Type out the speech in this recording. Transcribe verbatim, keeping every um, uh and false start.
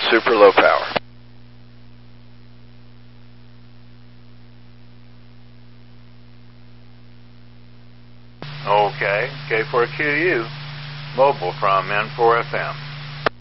super low power. Okay, K four Q U, mobile from N four F M.